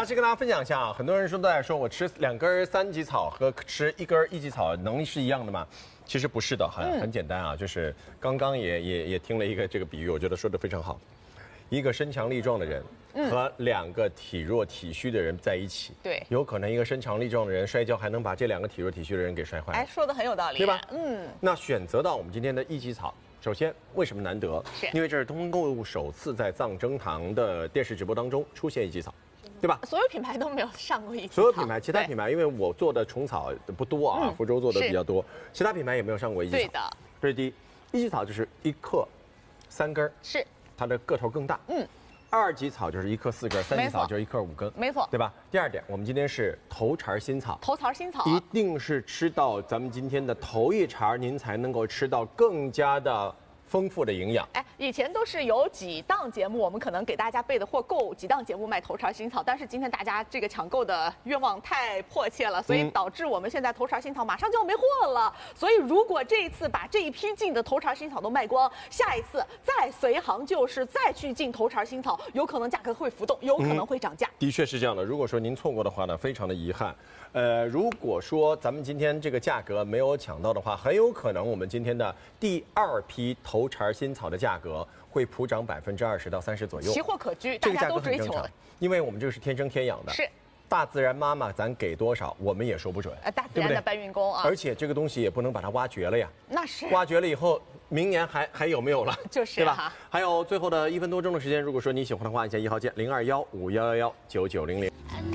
是跟大家分享一下啊，很多人都在说我吃2根3级草和吃1根1级草能力是一样的吗？其实不是的，很简单啊，就是刚刚也听了一个这个比喻，我觉得说的非常好。一个身强力壮的人和2个体弱体虚的人在一起， 对， 有可能一个身强力壮的人摔跤还能把这2个体弱体虚的人给摔坏。 哎，说的很有道理， 对吧？那选择到我们今天的1级草。首先，为什么难得？ 是因为这是东方购物首次在藏征堂的电视直播当中出现1级草，对吧？ 所有品牌都没有上过1级草。 所有品牌，其他品牌，因为我做的虫草不多啊，福州做的比较多，其他品牌也没有上过1级草。 对的， 这是第一。1级草就是1克3根， 是它的个头更大。2级草就是1克4根，3级草就是1克5根， 没错， 对吧？第二点，我们今天是头茬新草， 头茬新草一定是吃到咱们今天的头一茬，您才能够吃到更加的丰富的营养。 哎，以前都是有几档节目，我们可能给大家备的货够几档节目卖头茬新草，但是今天大家这个抢购的愿望太迫切了，所以导致我们现在头茬新草马上就要没货了。所以如果这一次把这一批进的头茬新草都卖光，下一次再随行就市，再去进头茬新草，有可能价格会浮动，有可能会涨价。 的确是这样的。如果说您错过的话呢，非常的遗憾。如果说咱们今天这个价格没有抢到的话，很有可能我们今天的第2批头茬新草的价格会普涨20%到30%左右。 奇货可居，大家都追求了， 因为我们这个是天生天养的。 是。 大自然妈妈，咱给多少我们也说不准。 大自然的搬运工啊。 而且这个东西也不能把它挖掘了呀。 那是。 挖掘了以后，明年还有没有了？ 就是对吧？还有最后的1分多钟的时间，如果说你喜欢的话，按下1号键0215119900。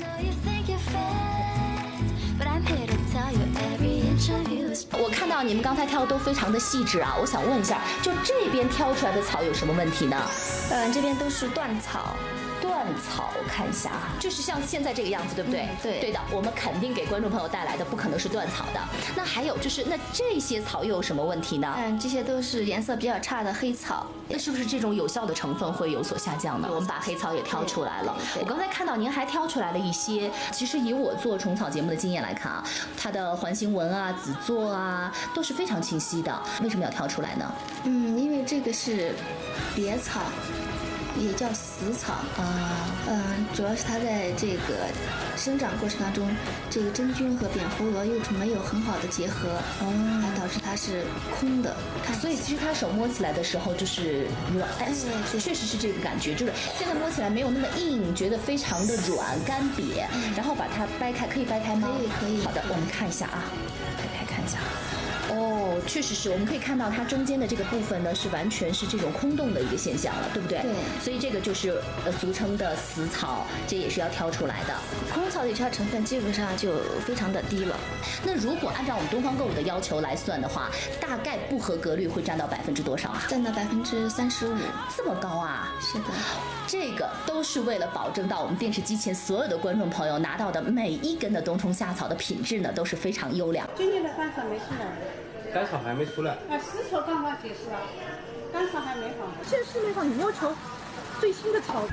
我看到你们刚才挑的都非常的细致啊，我想问一下，就这边挑出来的草有什么问题呢？ 这边都是断草。 断草，我看一下啊，就是像现在这个样子，对不对？对的，我们肯定给观众朋友带来的不可能是断草的。那还有就是，那这些草又有什么问题呢？ 这些都是颜色比较差的黑草。 那是不是这种有效的成分会有所下降呢？我们把黑草也挑出来了。我刚才看到您还挑出来了一些，其实以我做虫草节目的经验来看啊，它的环形纹啊、籽座啊都是非常清晰的。为什么要挑出来呢？ 因为这个是别草。也叫死草主要是它在这个生长过程当中，这个真菌和蝙蝠蛾幼虫没有很好的结合，导致它是空的。 所以其实它手摸起来的时候就是软，确实是这个感觉，就是现在摸起来没有那么硬，觉得非常的软干瘪。然后把它掰开，可以掰开吗？ 可以。 好的，我们看一下啊，掰开看一下。哦，确实是，我们可以看到它中间的这个部分呢，是完全是这种空洞的一个现象了，对不对？ 对。 所以这个就是俗称的死草，这也是要挑出来的。 空草的有效成分基本上就非常的低了。 那如果按照我们东方购物的要求来算的话，大概不合格率会占到多少啊？ 占到35%， 这么高啊？ 是的。 这个都是为了保证到我们电视机前所有的观众朋友拿到的每一根的冬虫夏草的品质呢，都是非常优良。 今年的单草没出来。 单草还没出来， 死草刚刚结束了，单草还没放。 现在市面上有要求最新的草。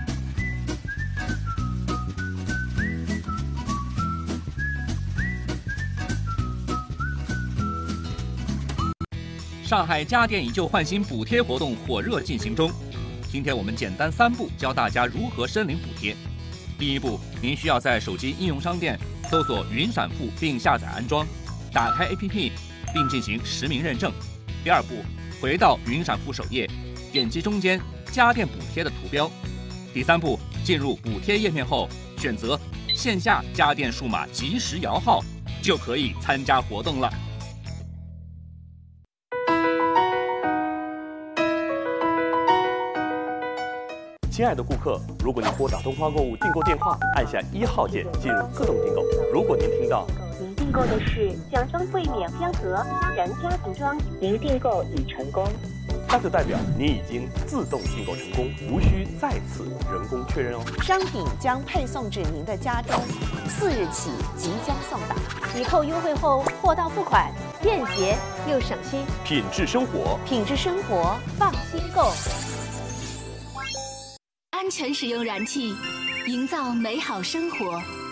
上海家电以旧换新补贴活动火热进行中，今天我们简单3步教大家如何申领补贴。第一步，您需要在手机应用商店搜索云闪付并下载安装，打开 APP。并进行实名认证。第2步，回到云闪付首页，点击中间家电补贴的图标。第3步，进入补贴页面后，选择线下家电数码即时摇号，就可以参加活动了。 亲爱的顾客，如果您拨打东方购物订购电话，按下1号键进入自动订购。如果您听到您订购的是奖装柜免香盒杀人家庭装，您订购已成功， 那就代表您已经自动订购成功，无需再次人工确认哦。 商品将配送至您的家中，4日起即将送达。 抵扣优惠后，货到付款，便捷又省心。 品质生活， 放心购。 安全使用燃气，营造美好生活。